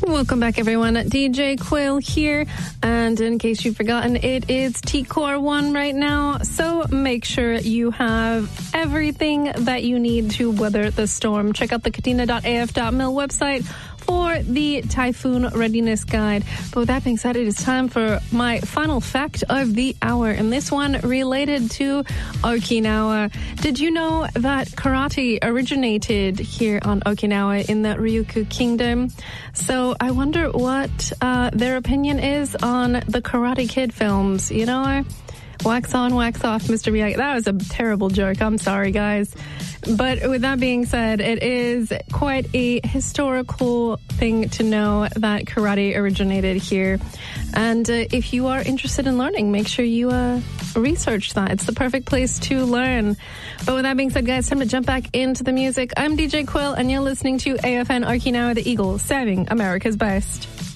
Welcome back, everyone. DJ Quill here. And in case you've forgotten, it is TCOR 1 right now. So make sure you have everything that you need to weather the storm. Check out the katina.af.mil website for the typhoon readiness guide. But with that being said, it is time for my final fact of the hour, and this one related to Okinawa. Did you know that karate originated here on Okinawa in the Ryukyu Kingdom? So I wonder what their opinion is on the Karate Kid films. You know, wax on, wax off, Mr. Miyagi. That was a terrible joke. I'm sorry, guys. But with that being said, it is quite a historical thing to know that karate originated here. And if you are interested in learning, make sure you research that. It's the perfect place to learn. But with that being said, guys, time to jump back into the music. I'm DJ Quill, and you're listening to AFN Okinawa, the Eagle, serving America's best.